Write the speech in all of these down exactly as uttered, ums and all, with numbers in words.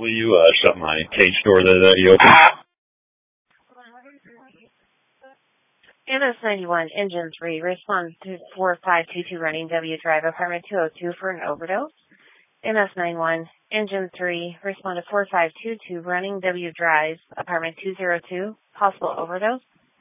Will you uh, shut my cage door that, that you opened? N S ninety-one, Engine three, respond to four five two two running W Drive, apartment two oh two for an overdose. N S ninety-one, Engine three, respond to four five two two running W Drive, apartment two oh two, possible overdose.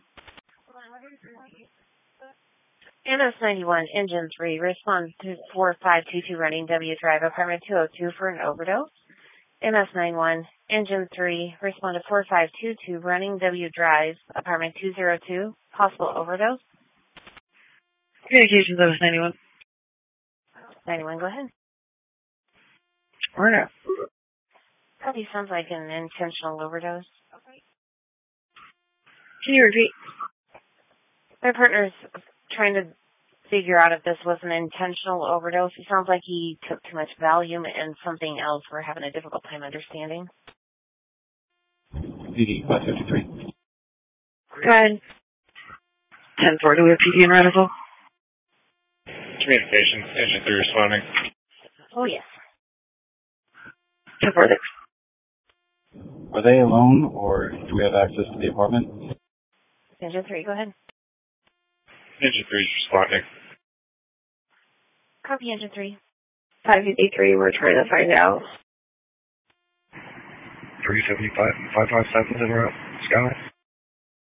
N S ninety-one, Engine three, respond to four five two two running W Drive, apartment two oh two for an overdose. N S ninety-one, Engine three, respond to four five two two running W Drive, apartment two oh two, possible overdose. Communications, N S ninety-one. ninety-one, go ahead. Order. Probably sounds like an intentional overdose. Can you repeat? My partner's trying to figure out if this was an intentional overdose. It sounds like he took too much Valium and something else we're having a difficult time understanding. P D five fifty-three. Go ahead. ten four, do we have P D in Radical? Communications, Engine three responding. Oh, yes. ten four six. Are they alone, or do we have access to the apartment? Engine three, go ahead. Engine three is responding. Copy, Engine three. five fifty-three, we're trying to find out. three seventy-five, five five seven, Skyline.